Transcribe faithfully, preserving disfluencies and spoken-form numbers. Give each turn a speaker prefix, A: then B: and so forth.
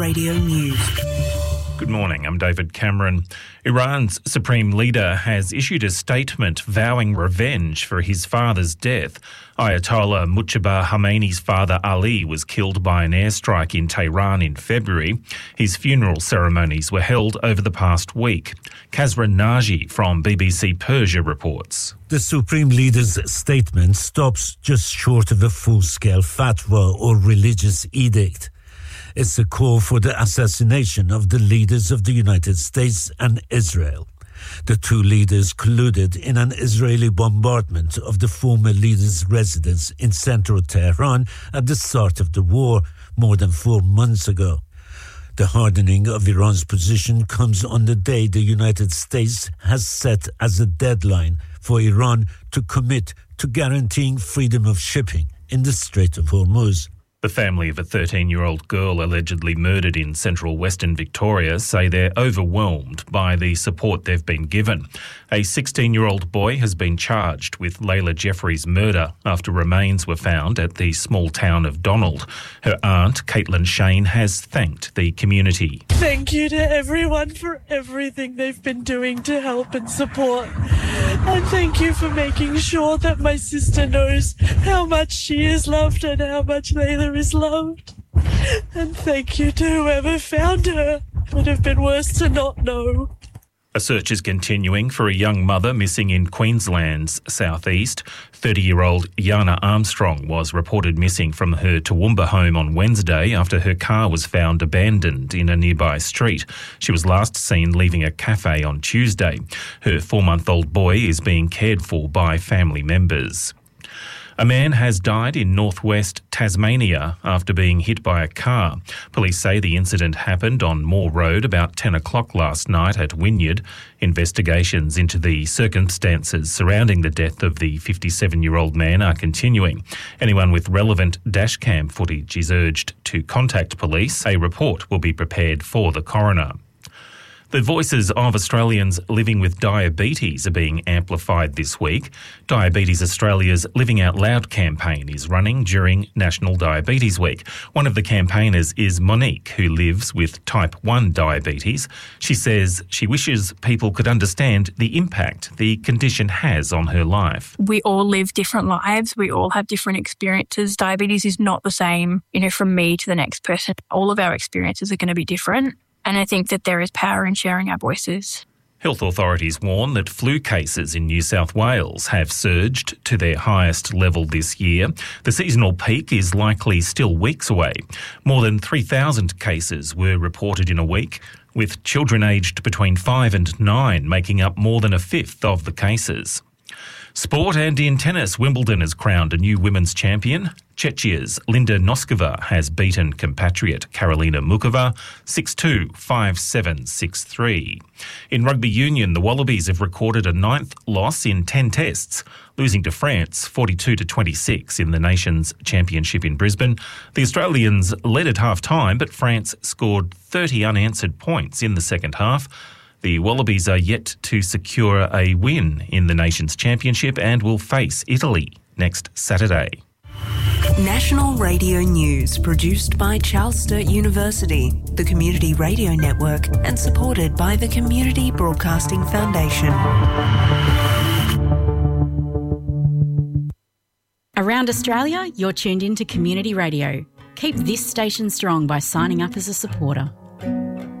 A: Radio News.
B: Good morning, I'm David Cameron. Iran's supreme leader has issued a statement vowing revenge for his father's death. Ayatollah Mujtaba Khamenei's father Ali was killed by an airstrike in Tehran in February. His funeral ceremonies were held over the past week. Kazra Naji from B B C Persia reports.
C: The Supreme Leader's statement stops just short of a full-scale fatwa or religious edict. It's a call for the assassination of the leaders of the United States and Israel. The two leaders colluded in an Israeli bombardment of the former leader's residence in central Tehran at the start of the war more than four months ago. The hardening of Iran's position comes on the day the United States has set as a deadline for Iran to commit to guaranteeing freedom of shipping in the Strait of Hormuz.
B: The family of a thirteen-year-old girl allegedly murdered in central western Victoria say they're overwhelmed by the support they've been given. A sixteen-year-old boy has been charged with Layla Jeffrey's murder after remains were found at the small town of Donald. Her aunt, Caitlin Shane, has thanked the community.
D: Thank you to everyone for everything they've been doing to help and support. And thank you for making sure that my sister knows how much she is loved and how much Layla is loved. And thank you to whoever found her. It would have been worse to not know.
B: A search is continuing for a young mother missing in Queensland's southeast. thirty-year-old Yana Armstrong was reported missing from her Toowoomba home on Wednesday after her car was found abandoned in a nearby street. She was last seen leaving a cafe on Tuesday. Her four-month-old boy is being cared for by family members. A man has died in northwest Tasmania after being hit by a car. Police say the incident happened on Moore Road about ten o'clock last night at Wynyard. Investigations into the circumstances surrounding the death of the fifty-seven-year-old man are continuing. Anyone with relevant dashcam footage is urged to contact police. A report will be prepared for the coroner. The voices of Australians living with diabetes are being amplified this week. Diabetes Australia's Living Out Loud campaign is running during National Diabetes Week. One of the campaigners is Monique, who lives with type one diabetes. She says she wishes people could understand the impact the condition has on her life.
E: We all live different lives. We all have different experiences. Diabetes is not the same, you know, from me to the next person. All of our experiences are going to be different. And I think that there is power in sharing our voices.
B: Health authorities warn that flu cases in New South Wales have surged to their highest level this year. The seasonal peak is likely still weeks away. More than three thousand cases were reported in a week, with children aged between five and nine making up more than a fifth of the cases. Sport and in tennis, Wimbledon has crowned a new women's champion. Czechia's Linda Noskova has beaten compatriot Karolina Mukova six two, five seven, six three. In rugby union, the Wallabies have recorded a ninth loss in ten tests, losing to France forty-two to twenty-six in the nation's championship in Brisbane. The Australians led at half-time, but France scored thirty unanswered points in the second half. The Wallabies are yet to secure a win in the nation's championship and will face Italy next Saturday.
A: National Radio News, produced by Charles Sturt University, the Community Radio Network, and supported by the Community Broadcasting Foundation.
F: Around Australia, you're tuned in to Community Radio. Keep this station strong by signing up as a supporter.